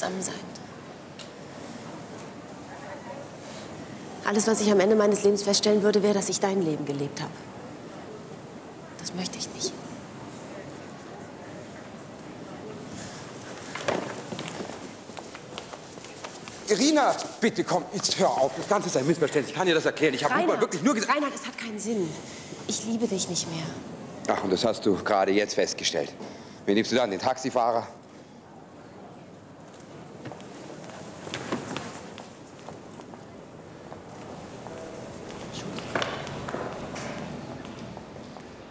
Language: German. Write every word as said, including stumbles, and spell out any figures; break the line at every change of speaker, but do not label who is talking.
zusammen sein. Alles, was ich am Ende meines Lebens feststellen würde, wäre, dass ich dein Leben gelebt habe. Das möchte ich nicht.
Irina, bitte komm, jetzt hör auf. Das Ganze ist ein Missverständnis. Ich kann dir das erklären. Ich habe Huber wirklich nur gesagt...
Reinhard, es hat keinen Sinn. Ich liebe dich nicht mehr.
Ach, und das hast du gerade jetzt festgestellt. Wen nimmst du dann? Den Taxifahrer?